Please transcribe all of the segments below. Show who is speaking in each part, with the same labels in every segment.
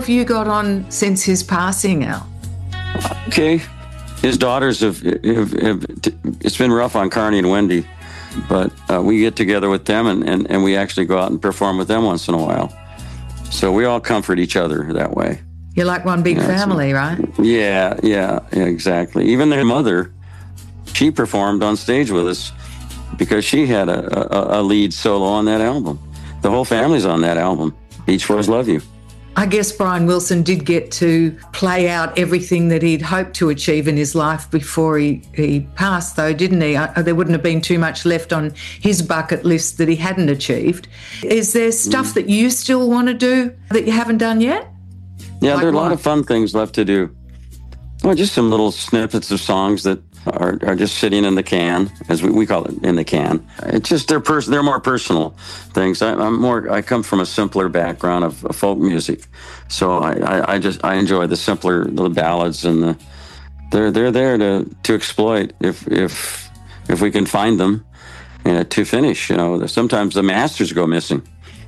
Speaker 1: have you got on since his passing, Al?
Speaker 2: Okay. His daughters have it's been rough on Carney and Wendy, but we get together with them and we actually go out and perform with them once in a while. So we all comfort each other that way.
Speaker 1: You're like one big family, right?
Speaker 2: Yeah, exactly. Even their mother, she performed on stage with us because she had a lead solo on that album. The whole family's on that album. Beach Boys Love You.
Speaker 1: I guess Brian Wilson did get to play out everything that he'd hoped to achieve in his life before he passed, though, didn't he? There wouldn't have been too much left on his bucket list that he hadn't achieved. Is there stuff that you still want to do that you haven't done yet?
Speaker 2: Yeah, there are a lot of fun things left to do. Well, just some little snippets of songs that are just sitting in the can, as we call it, in the can. It's just they're more personal things. I come from a simpler background of folk music, so I enjoy the simpler little ballads, and they're there to exploit if we can find them to finish. Sometimes the masters go missing,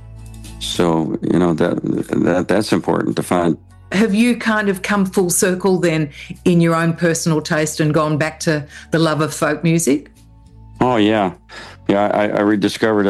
Speaker 2: so that's important to find.
Speaker 1: Have you kind of come full circle then in your own personal taste and gone back to the love of folk music?
Speaker 2: Oh, yeah. Yeah, I rediscovered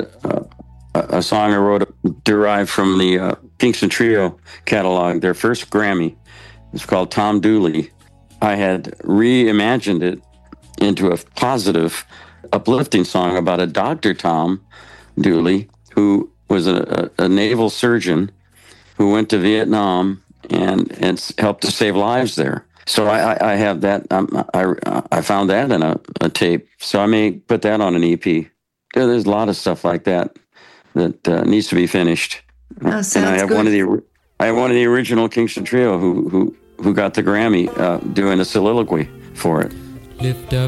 Speaker 2: a song I wrote derived from the Kingston Trio catalog, their first Grammy. It's called Tom Dooley. I had reimagined it into a positive, uplifting song about a Dr. Tom Dooley, who was a naval surgeon who went to Vietnam and helped to save lives there. So I have that. I found that in a tape. So I may put that on an EP. There's a lot of stuff like that needs to be finished.
Speaker 1: Oh, sounds
Speaker 2: and I have
Speaker 1: good.
Speaker 2: I have one of the original Kingston Trio who got the Grammy doing a soliloquy for it.
Speaker 3: Lift up